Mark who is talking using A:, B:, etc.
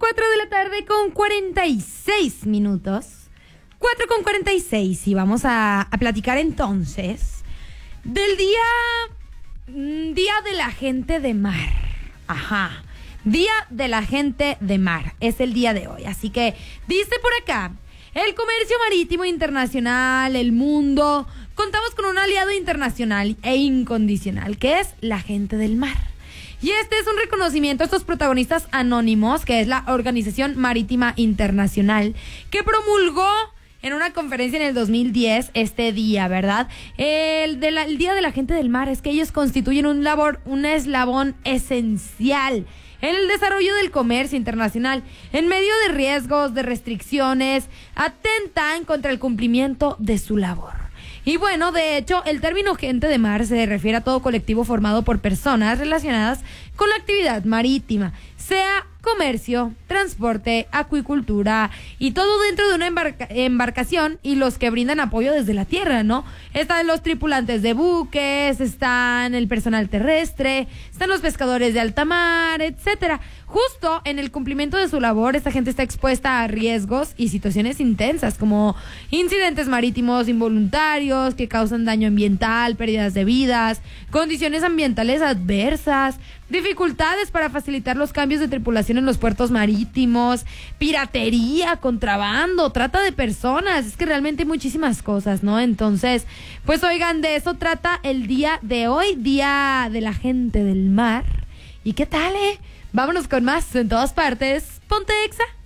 A: 4 de la tarde con 46 minutos. 4 con 46 y vamos a platicar entonces del Día de la Gente de Mar. Ajá, Día de la Gente de Mar es el día de hoy. Así que dice por acá, el comercio marítimo internacional, el mundo, contamos con un aliado internacional e incondicional, que es la gente del mar. Y este es un reconocimiento a estos protagonistas anónimos, que es la Organización Marítima Internacional, que promulgó en una conferencia en el 2010 este día, ¿verdad? El Día de la Gente del Mar es que ellos constituyen un eslabón esencial en el desarrollo del comercio internacional. En medio de riesgos, de restricciones, atentan contra el cumplimiento de su labor. Y bueno, de hecho, el término gente de mar se refiere a todo colectivo formado por personas relacionadas con la actividad marítima, sea comercio, transporte, acuicultura y todo dentro de una embarcación y los que brindan apoyo desde la tierra, ¿no? Están los tripulantes de buques, están el personal terrestre, están los pescadores de alta mar, etcétera. Justo en el cumplimiento de su labor, esta gente está expuesta a riesgos y situaciones intensas como incidentes marítimos involuntarios que causan daño ambiental, pérdidas de vidas, condiciones ambientales adversas, dificultades para facilitar los cambios de tripulación en los puertos marítimos, piratería, contrabando, trata de personas. Es que realmente hay muchísimas cosas, ¿no? Entonces, pues oigan, de eso trata el día de hoy, Día de la Gente del Mar. ¿Y qué tal, Vámonos con más en todas partes. Ponte Exa.